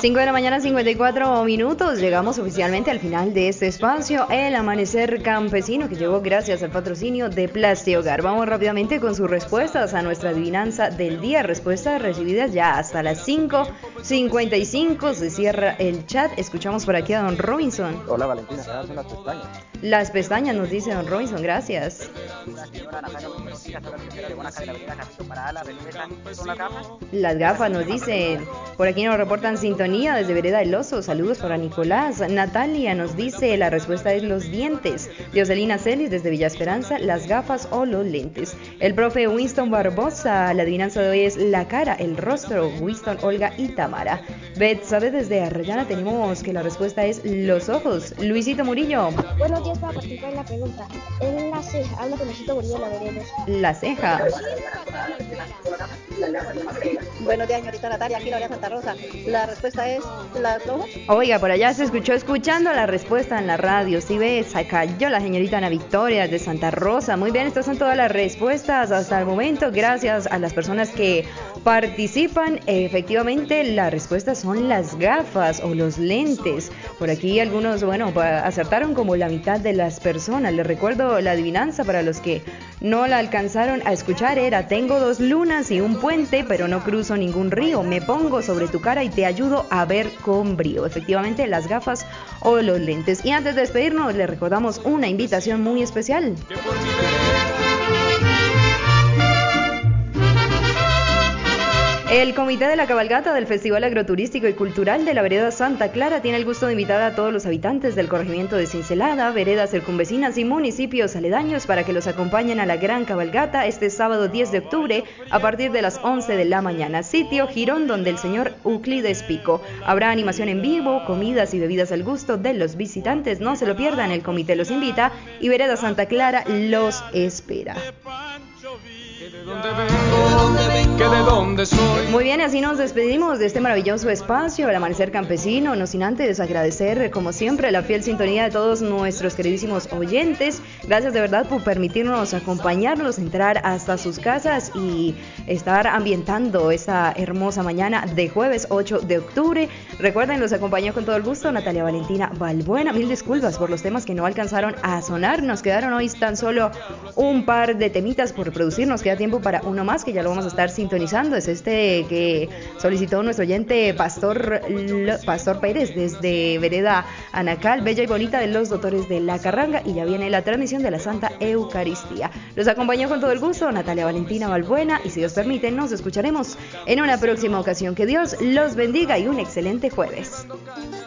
5 de la mañana, 54 minutos. Llegamos oficialmente al final de este espacio, el amanecer campesino, que llegó gracias al patrocinio de Plastihogar. Vamos rápidamente con sus respuestas a nuestra adivinanza del día. Respuestas recibidas ya hasta las 5:55. Se cierra el chat. Escuchamos por aquí a don Robinson. Hola Valentina, ¿qué hacen las pestañas? Las pestañas, nos dice don Robinson, gracias. Las gafas, nos dicen. Por aquí nos reportan sintonía desde Vereda del Oso. Saludos para Nicolás. Natalia nos dice, la respuesta es los dientes. Dioselina Celis desde Villa Esperanza, las gafas o los lentes. El profe Winston Barbosa, la adivinanza de hoy es la cara, el rostro. Winston, Olga y Tamara. Beth sabe desde Arrellana, tenemos que la respuesta es los ojos. Luisito Murillo. Buenos días, para participar en la pregunta. Es la ceja. Habla con Luisito Murillo, la veremos. La ceja. Buenos días, señorita Natalia, aquí Lorea Santa Rosa. La respuesta es las ojos. Oiga, por allá se escuchó escuchando la respuesta en la radio. Sí ves, acá yo, la señorita Ana Victoria de Santa Rosa. Muy bien, estas son todas las respuestas hasta el momento. Gracias a las personas que participan. Efectivamente, las respuestas son las gafas o los lentes. Por aquí algunos, bueno, acertaron como la mitad de las personas. Les recuerdo la adivinanza para los que no la alcanzaron a escuchar. Era: tengo dos lunas y un puente, pero no cruzo ningún río. Me pongo sobre tu cara y te ayudo a ver con brío. Efectivamente, las gafas o los lentes. Y antes de despedirnos, les recordamos una invitación muy especial. El Comité de la Cabalgata del Festival Agroturístico y Cultural de la Vereda Santa Clara tiene el gusto de invitar a todos los habitantes del corregimiento de Cincelada, veredas circunvecinas y municipios aledaños para que los acompañen a la gran cabalgata este sábado 10 de octubre a partir de las 11 de la mañana. Sitio Girón, donde el señor Euclides Pico. Habrá animación en vivo, comidas y bebidas al gusto de los visitantes. No se lo pierdan, el comité los invita y Vereda Santa Clara los espera. Muy bien, así nos despedimos de este maravilloso espacio, el amanecer campesino, no sin antes agradecer, como siempre, la fiel sintonía de todos nuestros queridísimos oyentes. Gracias de verdad por permitirnos acompañarnos, entrar hasta sus casas y estar ambientando esta hermosa mañana de jueves 8 de octubre. Recuerden, los acompañó con todo el gusto Natalia Valentina Balbuena. Mil disculpas por los temas que no alcanzaron a sonar. Nos quedaron hoy tan solo un par de temitas por reproducir. Nos queda tiempo para uno más que ya lo vamos a estar sintonizando. Es este que solicitó nuestro oyente Pastor Pérez desde Vereda Anacal, bella y bonita de los Doctores de la Carranga, y ya viene la transmisión de la Santa Eucaristía. Los acompañó con todo el gusto Natalia Valentina Balbuena y, si Dios permite, nos escucharemos en una próxima ocasión. Que Dios los bendiga y un excelente jueves.